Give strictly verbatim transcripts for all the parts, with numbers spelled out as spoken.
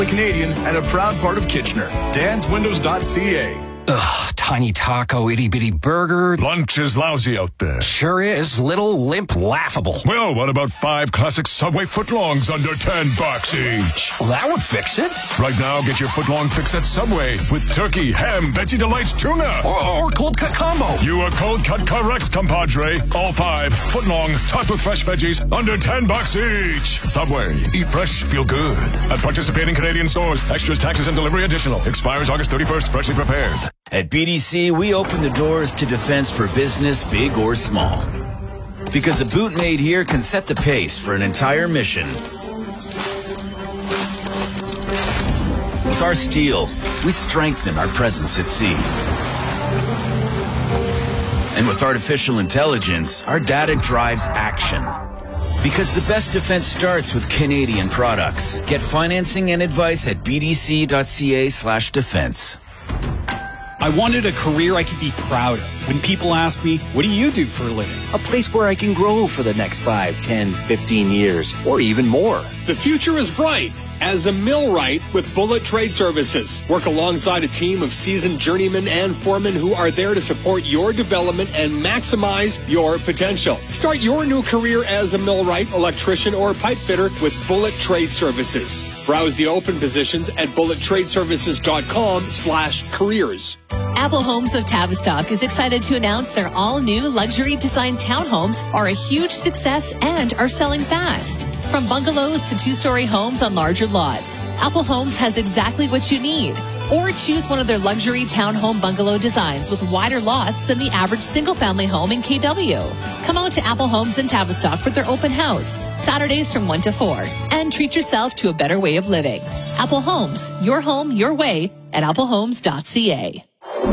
The Canadian and a proud part of Kitchener. dans windows dot c a. Ugh, tiny taco, itty-bitty burger. Lunch is lousy out there. Sure is. Little, limp, laughable. Well, what about five classic Subway footlongs under ten bucks each? Well, that would fix it. Right now, get your footlong fix at Subway with turkey, ham, Veggie Delights, tuna. Or, or cold cut combo. You are cold cut correct, compadre. All five, footlong, topped with fresh veggies, under ten bucks each. Subway. Eat fresh, feel good. At participating Canadian stores. Extras, taxes, and delivery additional. Expires August thirty-first. Freshly prepared. At B D C, we open the doors to defense for business, big or small. Because a boot made here can set the pace for an entire mission. With our steel, we strengthen our presence at sea. And with artificial intelligence, our data drives action. Because the best defense starts with Canadian products. Get financing and advice at b d c dot c a slash defense. I wanted a career I could be proud of. When people ask me, what do you do for a living? A place where I can grow for the next five, ten, fifteen years, or even more. The future is bright as a millwright with Bullet Trade Services. Work alongside a team of seasoned journeymen and foremen who are there to support your development and maximize your potential. Start your new career as a millwright, electrician, or pipe fitter with Bullet Trade Services. Browse the open positions at bullet trade services dot com slash careers. Apple Homes of Tavistock is excited to announce their all-new luxury design townhomes are a huge success and are selling fast. From bungalows to two-story homes on larger lots, Apple Homes has exactly what you need. Or choose one of their luxury townhome bungalow designs with wider lots than the average single-family home in K W. Come out to Apple Homes in Tavistock for their open house, Saturdays from one to four, and treat yourself to a better way of living. Apple Homes, your home, your way, at apple homes dot c a.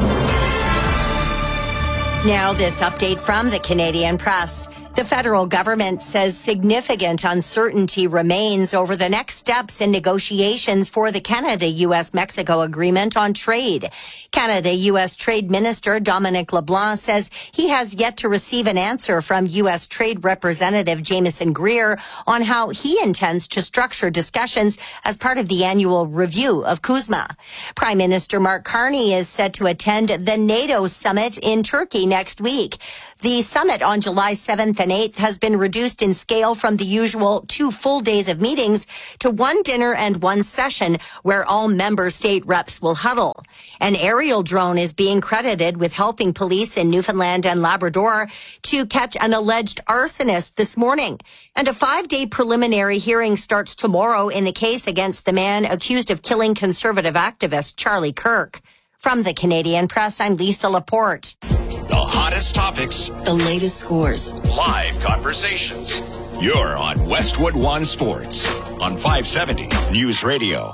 Now this update from the Canadian Press. The federal government says significant uncertainty remains over the next steps in negotiations for the Canada-U S Mexico agreement on trade. Canada-U S Trade Minister Dominic LeBlanc says he has yet to receive an answer from U S Trade Representative Jameson Greer on how he intends to structure discussions as part of the annual review of CUSMA. Prime Minister Mark Carney is set to attend the NATO summit in Turkey next week. The summit on July seventh and eighth has been reduced in scale from the usual two full days of meetings to one dinner and one session where all member state reps will huddle. An aerial drone is being credited with helping police in Newfoundland and Labrador to catch an alleged arsonist this morning. And a five-day preliminary hearing starts tomorrow in the case against the man accused of killing conservative activist Charlie Kirk. From the Canadian Press, I'm Lisa Laporte. The hottest topics, the latest scores, live conversations. You're on Westwood One Sports on five seventy News Radio.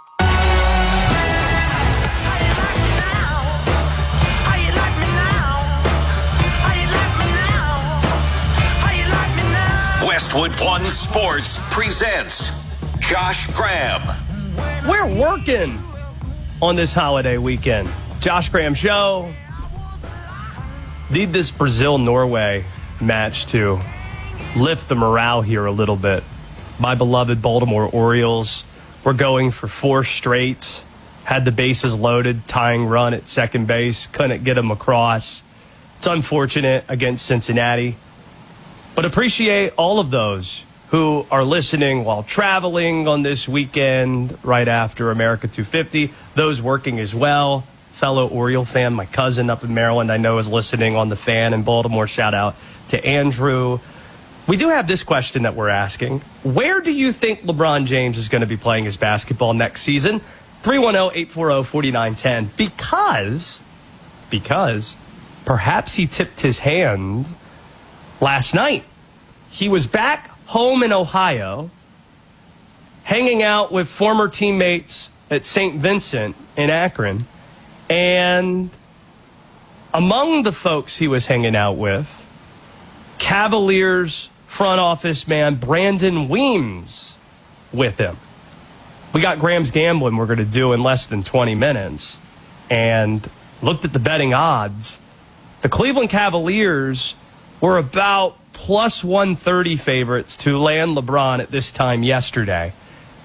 Westwood One Sports presents Josh Graham. We're working on this holiday weekend. Josh Graham Show. Need this Brazil-Norway match to lift the morale here a little bit. My beloved Baltimore Orioles were going for four straights, had the bases loaded, tying run at second base, couldn't get them across. It's unfortunate against Cincinnati, but appreciate all of those who are listening while traveling on this weekend right after America two fifty, those working as well. Fellow Oriole fan, my cousin up in Maryland, I know is listening on the Fan in Baltimore. Shout out to Andrew. We do have this question that we're asking. Where do you think LeBron James is going to be playing his basketball next season? three one zero, eight four zero, four nine one zero. Because, because perhaps he tipped his hand last night. He was back home in Ohio, hanging out with former teammates at Saint Vincent in Akron. And among the folks he was hanging out with, Cavaliers front office man Brandon Weems with him. We got Graham's Gambling we're going to do in less than twenty minutes. And looked at the betting odds. The Cleveland Cavaliers were about plus one thirty favorites to land LeBron at this time yesterday.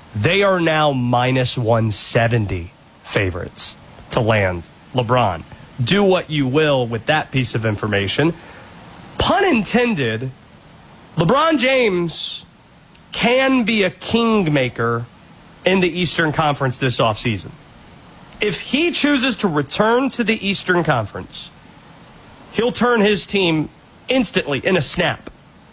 They are now minus one seventy favorites to land LeBron. Do what you will with that piece of information. Pun intended, LeBron James can be a kingmaker in the Eastern Conference this offseason. If he chooses to return to the Eastern Conference, he'll turn his team instantly, in a snap,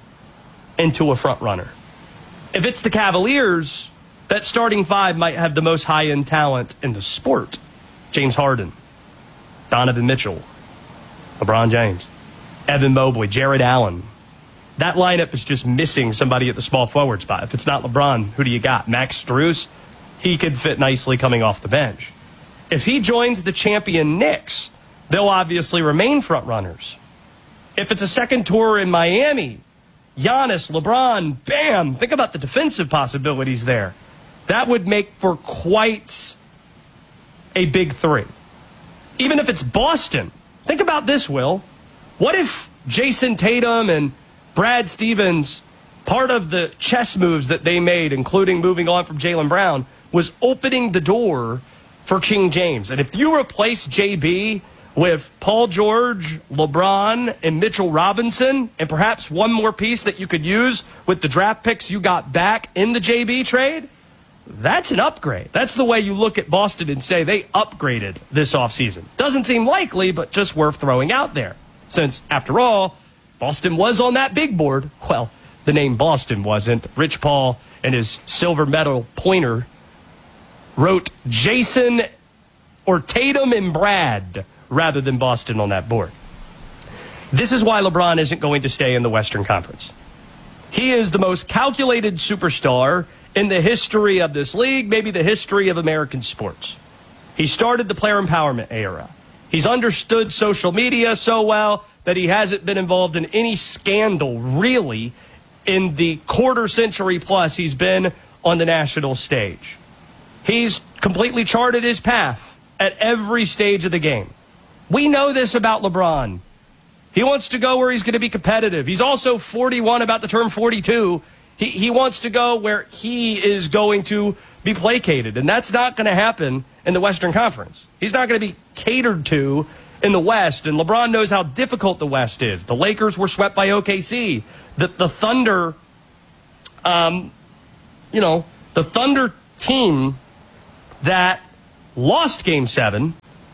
into a front runner. If it's the Cavaliers, that starting five might have the most high-end talent in the sport. James Harden, Donovan Mitchell, LeBron James, Evan Mobley, Jared Allen. That lineup is just missing somebody at the small forward spot. If it's not LeBron, who do you got? Max Strus? He could fit nicely coming off the bench. If he joins the champion Knicks, they'll obviously remain front runners. If it's a second tour in Miami, Giannis, LeBron, bam, think about the defensive possibilities there. That would make for quite a big three. Even if it's Boston, think about this, Will. What if Jason Tatum and Brad Stevens, part of the chess moves that they made, including moving on from Jaylen Brown, was opening the door for King James? And if you replace J B with Paul George, LeBron, and Mitchell Robinson, and perhaps one more piece that you could use with the draft picks you got back in the J B trade, that's an upgrade. That's the way you look at Boston and say they upgraded this offseason. Doesn't seem likely, but just worth throwing out there. Since, after all, Boston was on that big board. Well, the name Boston wasn't. Rich Paul and his silver medal pointer wrote Jason or Tatum and Brad rather than Boston on that board. This is why LeBron isn't going to stay in the Western Conference. He is the most calculated superstar in the history of this league, maybe the history of American sports. He started the player empowerment era. He's understood social media so well that he hasn't been involved in any scandal, really, in the quarter century plus he's been on the national stage. He's completely charted his path at every stage of the game. We know this about LeBron. He wants to go where he's going to be competitive. He's also forty-one, about to turn forty-two. He, he wants to go where he is going to be placated, and that's not going to happen in the Western Conference. He's not going to be catered to in the West, and LeBron knows how difficult the West is. The Lakers were swept by O K C. The, the Thunder, um, you know, the Thunder team that lost Game seven,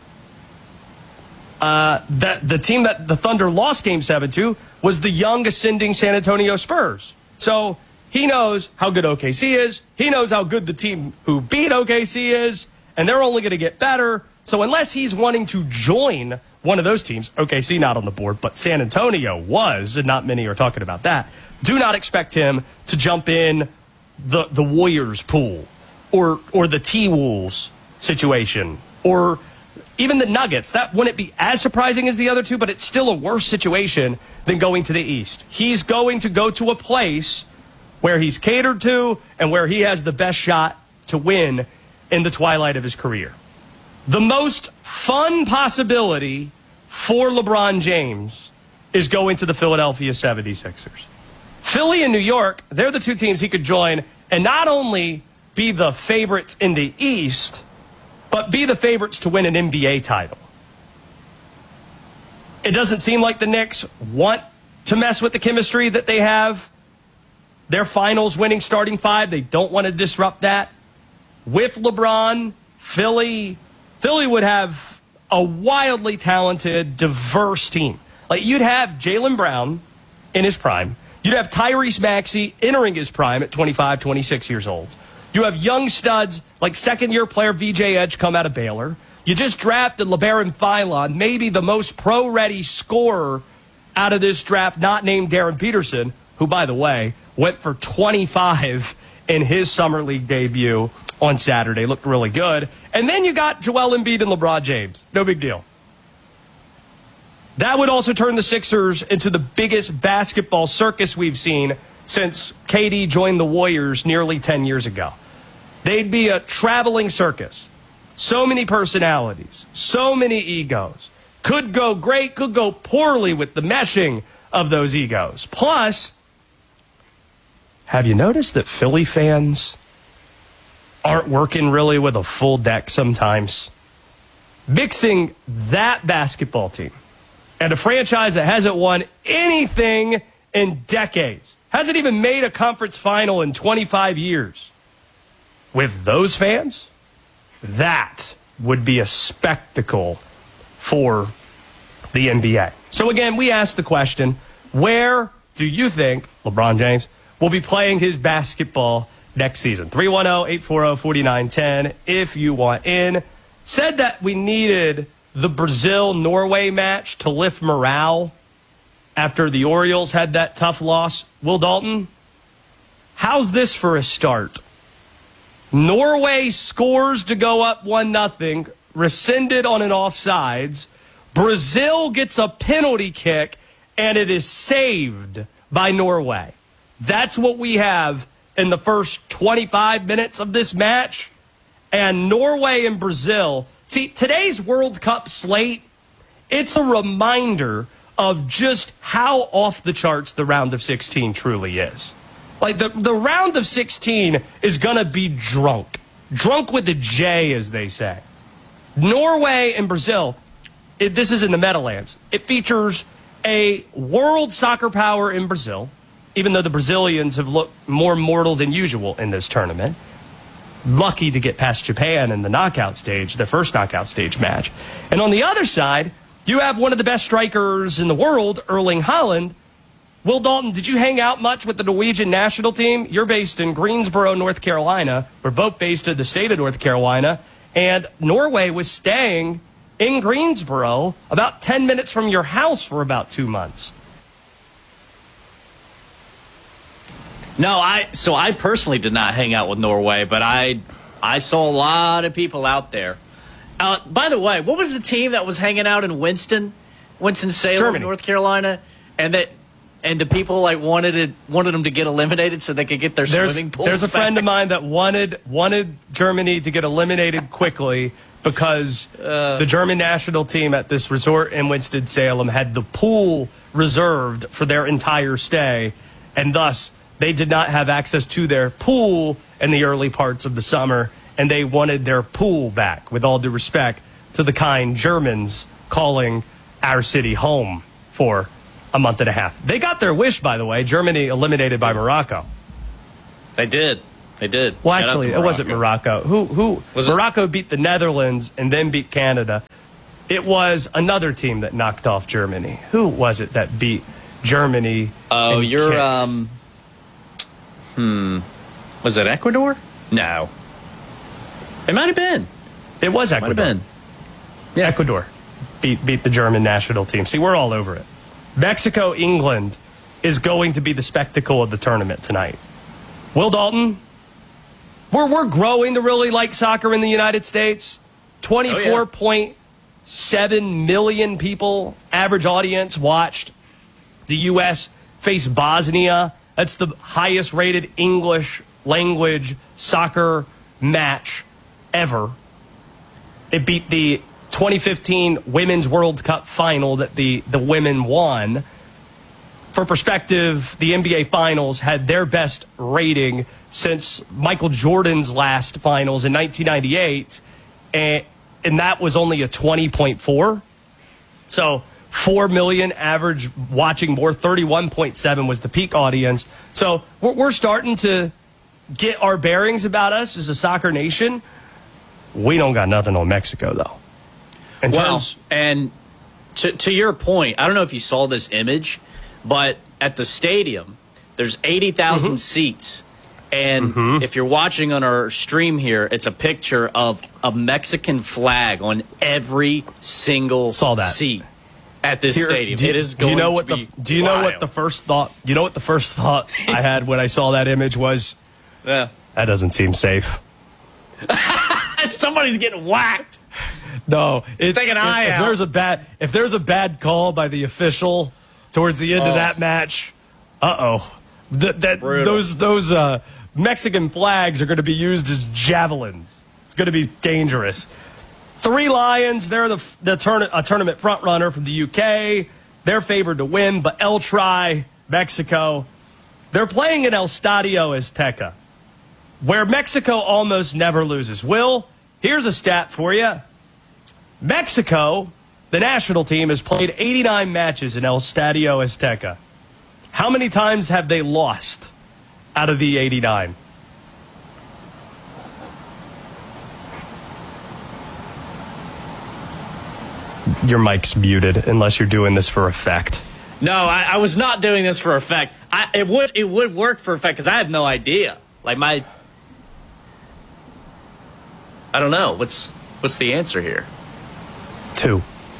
uh, that the team that the Thunder lost Game seven to was the young ascending San Antonio Spurs. So he knows how good O K C is. He knows how good the team who beat O K C is, and they're only going to get better. So unless he's wanting to join one of those teams, O K C not on the board, but San Antonio was, and not many are talking about that, do not expect him to jump in the, the Warriors pool or or the T-Wolves situation or even the Nuggets. That wouldn't be as surprising as the other two, but it's still a worse situation than going to the East. He's going to go to a place where he's catered to and where he has the best shot to win in the twilight of his career. The most fun possibility for LeBron James is going to the Philadelphia seventy-sixers. Philly and New York, they're the two teams he could join and not only be the favorites in the East, but be the favorites to win an N B A title. It doesn't seem like the Knicks want to mess with the chemistry that they have. Their finals winning starting five, they don't want to disrupt that. With LeBron, Philly, Philly would have a wildly talented, diverse team. Like, you'd have Jaylen Brown in his prime. You'd have Tyrese Maxey entering his prime at twenty-five, twenty-six years old. You have young studs like second-year player V J Edge come out of Baylor. You just drafted LeBaron Philon, maybe the most pro-ready scorer out of this draft, not named Darren Peterson, who, by the way, went for twenty-five in his Summer League debut on Saturday. Looked really good. And then you got Joel Embiid and LeBron James. No big deal. That would also turn the Sixers into the biggest basketball circus we've seen since K D joined the Warriors nearly ten years ago. They'd be a traveling circus. So many personalities, so many egos. Could go great, could go poorly with the meshing of those egos. Plus, have you noticed that Philly fans aren't working really with a full deck sometimes. Mixing that basketball team and a franchise that hasn't won anything in decades, hasn't even made a conference final in twenty-five years, with those fans, that would be a spectacle for the N B A. So again, we asked the question, where do you think LeBron James will be playing his basketball next season? three one zero, eight four zero, four nine one zero if you want in. Said that we needed the Brazil-Norway match to lift morale after the Orioles had that tough loss. Will Dalton, how's this for a start? Norway scores to go up one nothing, rescinded on an offsides. Brazil gets a penalty kick, and it is saved by Norway. That's what we have in the first twenty-five minutes of this match. And Norway and Brazil. See, today's World Cup slate, it's a reminder of just how off the charts the round of sixteen truly is. Like, the, the round of sixteen is going to be drunk. Drunk with a J, as they say. Norway and Brazil, it, this is in the Meadowlands. It features a world soccer power in Brazil, even though the Brazilians have looked more mortal than usual in this tournament. Lucky to get past Japan in the knockout stage, the first knockout stage match. And on the other side, you have one of the best strikers in the world, Erling Haaland. Will Dalton, did you hang out much with the Norwegian national team? You're based in Greensboro, North Carolina. We're both based in the state of North Carolina. And Norway was staying in Greensboro about ten minutes from your house for about two months. No, I so I personally did not hang out with Norway, but I I saw a lot of people out there. Uh, by the way, what was the team that was hanging out in Winston, Winston-Salem, Germany. North Carolina, and that and the people like wanted it wanted them to get eliminated so they could get their there's, swimming pools There's a back? friend of mine that wanted wanted Germany to get eliminated quickly because uh, the German national team at this resort in Winston-Salem had the pool reserved for their entire stay, and thus they did not have access to their pool in the early parts of the summer, and they wanted their pool back, with all due respect to the kind Germans calling our city home for a month and a half. They got their wish, by the way. Germany eliminated by Morocco. They did. They did. Well, Shout actually, it wasn't Morocco. Who? Who? Was it? Morocco beat the Netherlands and then beat Canada. It was another team that knocked off Germany. Who was it that beat Germany? Oh, in you're... kicks? um. Hmm. Was it Ecuador? No. It might have been. It was Might Ecuador. have been. Yeah, Ecuador beat beat the German national team. See, we're all over it. Mexico, England is going to be the spectacle of the tournament tonight. Will Dalton, we're we're growing to really like soccer in the United States. twenty-four point seven million people, average audience, watched the U S face Bosnia. That's the highest rated English language soccer match ever. It beat the twenty fifteen Women's World Cup final that the, the women won. For perspective, the N B A Finals had their best rating since Michael Jordan's last finals in nineteen ninety-eight, and, and that was only a twenty point four. So four million average watching more, thirty-one point seven was the peak audience. So we're, we're starting to get our bearings about us as a soccer nation. We don't got nothing on Mexico, though. In well, terms, and to, to your point, I don't know if you saw this image, but at the stadium, there's eighty thousand mm-hmm. seats. And mm-hmm. if you're watching on our stream here, it's a picture of a Mexican flag on every single saw that. seat at this Here, stadium. Do, it is do going you know to what be the, Do you wild. know what the first thought? You know what the first thought I had when I saw that image was? Yeah, that doesn't seem safe. Somebody's getting whacked. No, it's take an if, eye if out. There's a bad if there's a bad call by the official towards the end oh. of that match. Uh oh, Th- that those those uh, Mexican flags are going to be used as javelins. It's going to be dangerous. Three Lions, they're the the turn, a tournament front runner from the U K. They're favored to win, but El Tri, Mexico, they're playing in El Stadio Azteca. where Mexico almost never loses. Will, here's a stat for you. Mexico, the national team, has played eighty-nine matches in El Estadio Azteca. How many times have they lost out of the eighty-nine? Your mic's muted unless you're doing this for effect. No, I, I was not doing this for effect. I, it would it would work for effect because I have no idea. Like my, I don't know. What's what's the answer here? Two.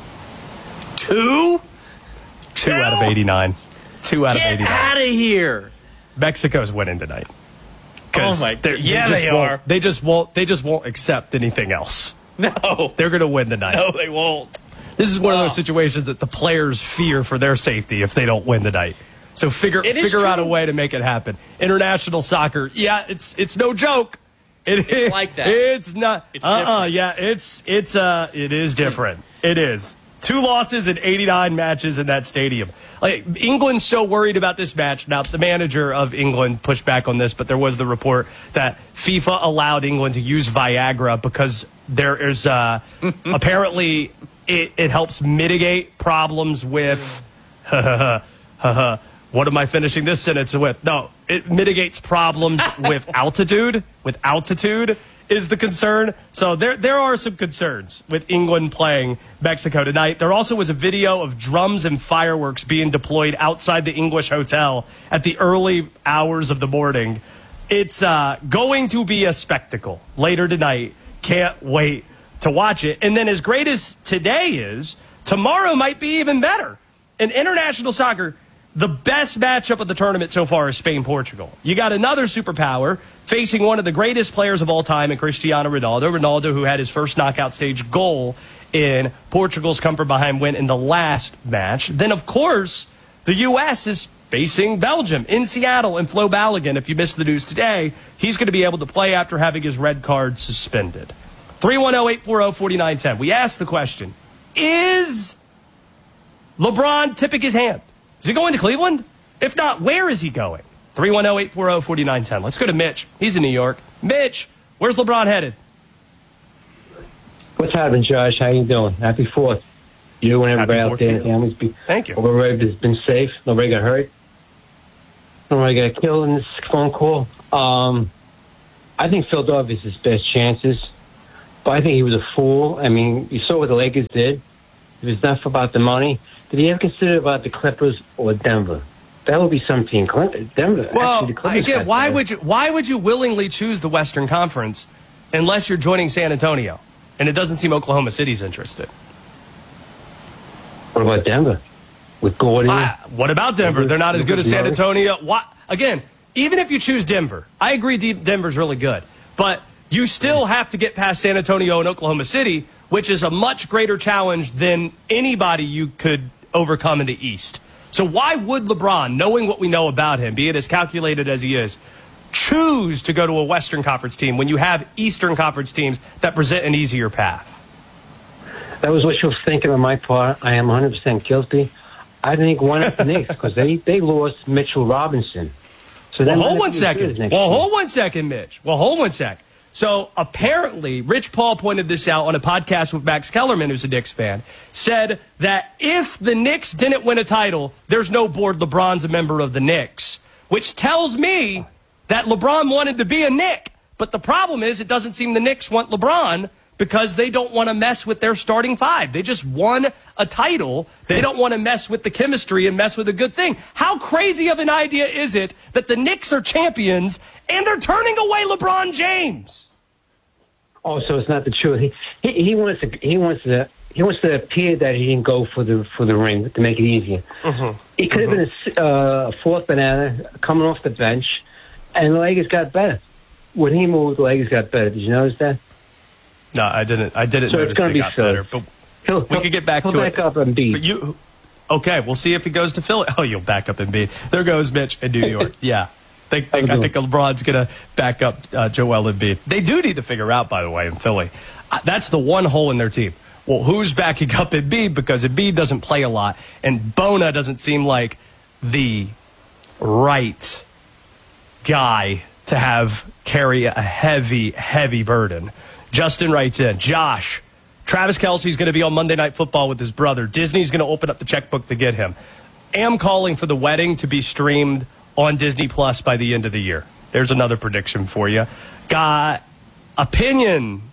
Two? Two out of eighty-nine. Two out Get of eighty-nine. Get out of here. Mexico's winning tonight. Oh my God! Yeah, they, they are. are. They just won't. They just won't accept anything else. No, they're going to win tonight. No, they won't. This is one wow. of those situations that the players fear for their safety if they don't win tonight. So figure it figure out a way to make it happen. International soccer, yeah, it's it's no joke. It, it's it, like that. It's not. It's uh different. uh yeah, it's it's uh it is different. It is. Two losses in eighty-nine matches in that stadium. Like, England's so worried about this match. Now, the manager of England pushed back on this, but there was the report that FIFA allowed England to use Viagra because there is uh, apparently it, it helps mitigate problems with. What am I finishing this sentence with? No, it mitigates problems with altitude. With altitude is the concern. So there there are some concerns with England playing Mexico tonight. There also was a video of drums and fireworks being deployed outside the English hotel at the early hours of the morning. It's uh, going to be a spectacle later tonight. Can't wait to watch it. And then as great as today is, tomorrow might be even better. In international soccer, the best matchup of the tournament so far is Spain-Portugal. You got another superpower facing one of the greatest players of all time in Cristiano Ronaldo. Ronaldo, who had his first knockout stage goal in Portugal's come-from-behind win in the last match. Then, of course, the U S is facing Belgium in Seattle. And Flo Balogun, if you missed the news today, he's going to be able to play after having his red card suspended. three one zero, eight four zero, four nine one zero. We asked the question, is LeBron tipping his hand? Is he going to Cleveland? If not, where is he going? three one zero, eight four zero, four nine one zero. Let's go to Mitch. He's in New York. Mitch, where's LeBron headed? What's happening, Josh? How you doing? Happy fourth. You and everybody out there. Families be, Thank you. Everybody's been safe. Nobody got hurt. Nobody got killed in this phone call. Um, I think Philadelphia's his best chances. But I think he was a fool. I mean, you saw what the Lakers did. If it's not about the money, did he ever consider about the Clippers or Denver? That would be some team. Denver. Well, actually, the Clippers again, why better. would you why would you willingly choose the Western Conference unless you're joining San Antonio? And it doesn't seem Oklahoma City's interested. What about Denver? With Gordon? Uh, what about Denver? They're not as good as San Antonio. Why? Again, even if you choose Denver, I agree Denver's really good. But you still have to get past San Antonio and Oklahoma City, which is a much greater challenge than anybody you could overcome in the East. So why would LeBron, knowing what we know about him, being as calculated as he is, choose to go to a Western Conference team when you have Eastern Conference teams that present an easier path? That was what you were thinking on my part. I am one hundred percent guilty. I think one of the Knicks because they, they lost Mitchell Robinson. So well, hold one second. Well, year. hold one second, Mitch. Well, hold one sec. So apparently, Rich Paul pointed this out on a podcast with Max Kellerman, who's a Knicks fan, said that if the Knicks didn't win a title, there's no board. LeBron's a member of the Knicks, which tells me that LeBron wanted to be a Knick. But the problem is it doesn't seem the Knicks want LeBron because they don't want to mess with their starting five. They just won a title. They don't want to mess with the chemistry and mess with a good thing. How crazy of an idea is it that the Knicks are champions and they're turning away LeBron James? Oh, so it's not the truth. He he, he wants to he wants to he wants to appear that he didn't go for the for the ring to make it easier. Mm-hmm. He could mm-hmm. have been a uh, fourth banana coming off the bench, and the Lakers got better. When he moved, the Lakers got better. Did you notice that? No, I didn't. I didn't so notice it's gonna they be got Philly. better. But he'll, we could get back he'll to back it. up and beat. But you, okay, we'll see if he goes to Philly. Oh, you'll back up and beat. There goes Mitch in New York. Yeah. They, they, I think LeBron's going to back up uh, Joel Embiid. They do need to figure out, by the way, in Philly. Uh, that's the one hole in their team. Well, who's backing up Embiid? Because Embiid doesn't play a lot, and Bona doesn't seem like the right guy to have carry a heavy, heavy burden. Justin writes in, Josh, Travis Kelce's going to be on Monday Night Football with his brother. Disney's going to open up the checkbook to get him. Am calling for the wedding to be streamed on Disney Plus by the end of the year. There's another prediction for you. Got opinion,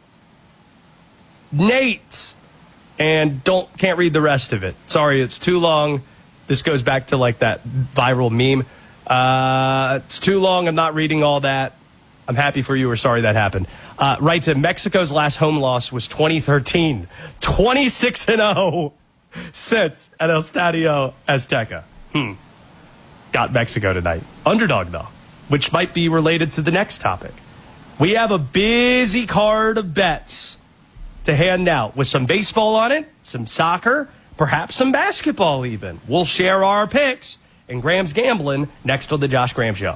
Nate, and don't can't read the rest of it. Sorry, it's too long. This goes back to like that viral meme. Uh, it's too long. I'm not reading all that. I'm happy for you or sorry that happened. Uh, writes in, Mexico's last home loss was twenty thirteen. twenty-six and oh since at El Estadio Azteca. Hmm. Got Mexico tonight. Underdog, though, which might be related to the next topic. We have a busy card of bets to hand out with some baseball on it, some soccer, perhaps some basketball even. We'll share our picks and Graham's gambling next on the Josh Graham Show.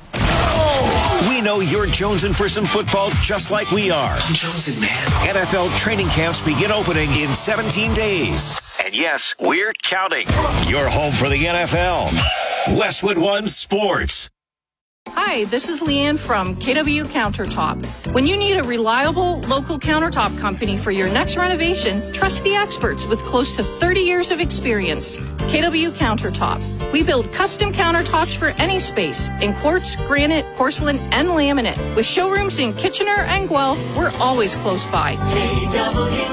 We know you're jonesing for some football just like we are. I'm jonesing, man. N F L training camps begin opening in seventeen days. And yes, we're counting. You're home for the N F L. Westwood One Sports. Hi, this is Leanne from K W Countertop. When you need a reliable local countertop company for your next renovation, trust the experts with close to thirty years of experience. K W Countertop. We build custom countertops for any space in quartz, granite, porcelain, and laminate. With showrooms in Kitchener and Guelph, we're always close by. K W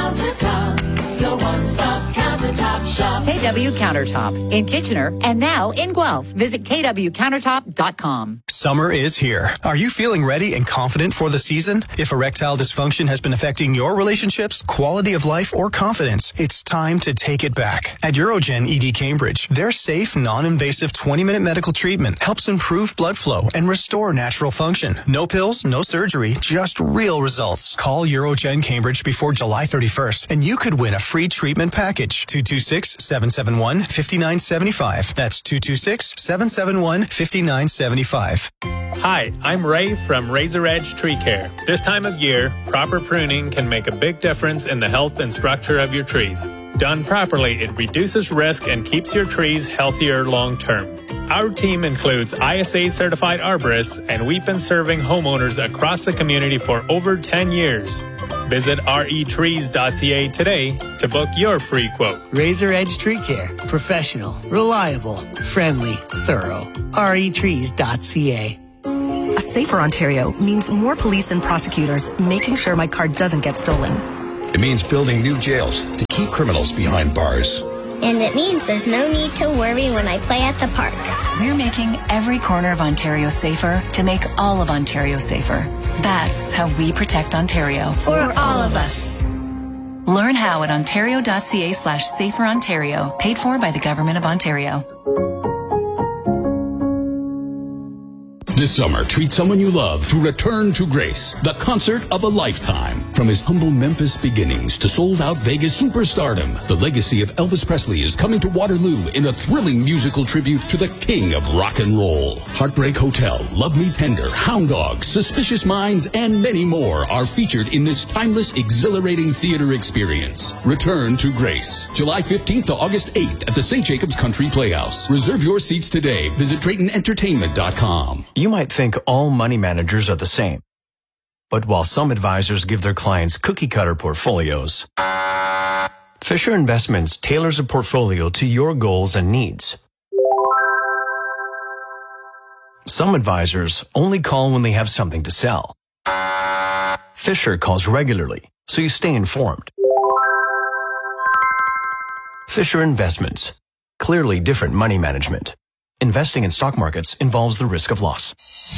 Countertop, your one-stop countertop shop. K W Countertop in Kitchener and now in Guelph. Visit K W countertop dot com. Summer is here. Are you feeling ready and confident for the season? If erectile dysfunction has been affecting your relationships, quality of life, or confidence, it's time to take it back. At Urogen E D Cambridge, their safe, non-invasive twenty-minute medical treatment helps improve blood flow and restore natural function. No pills, no surgery, just real results. Call Urogen Cambridge before July thirty-first, and you could win a free treatment package. two two six, seven seven one, five nine seven five. That's two two six, seven seven one, five nine seven five. Hi, I'm Ray from Razor Edge Tree Care. This time of year, proper pruning can make a big difference in the health and structure of your trees. Done properly, it reduces risk and keeps your trees healthier long term. Our team includes I S A certified arborists, and we've been serving homeowners across the community for over ten years. Visit R E trees dot C A today to book your free quote. Razor Edge Tree Care. Professional, reliable, friendly, thorough. R E trees dot C A. A safer Ontario means more police and prosecutors making sure my car doesn't get stolen. It means building new jails to keep criminals behind bars. And it means there's no need to worry when I play at the park. We're making every corner of Ontario safer to make all of Ontario safer. That's how we protect Ontario. For all of us. Learn how at ontario dot C A slash safer Ontario. Paid for by the Government of Ontario. This summer, treat someone you love to Return to Grace, the concert of a lifetime. From his humble Memphis beginnings to sold-out Vegas superstardom, the legacy of Elvis Presley is coming to Waterloo in a thrilling musical tribute to the king of rock and roll. Heartbreak Hotel, Love Me Tender, Hound Dogs, Suspicious Minds, and many more are featured in this timeless, exhilarating theater experience. Return to Grace, July fifteenth to August eighth at the Saint Jacobs Country Playhouse. Reserve your seats today. Visit Drayton Entertainment dot com. You might think all money managers are the same. But while some advisors give their clients cookie-cutter portfolios, Fisher Investments tailors a portfolio to your goals and needs. Some advisors only call when they have something to sell. Fisher calls regularly, so you stay informed. Fisher Investments. Clearly different money management. Investing in stock markets involves the risk of loss.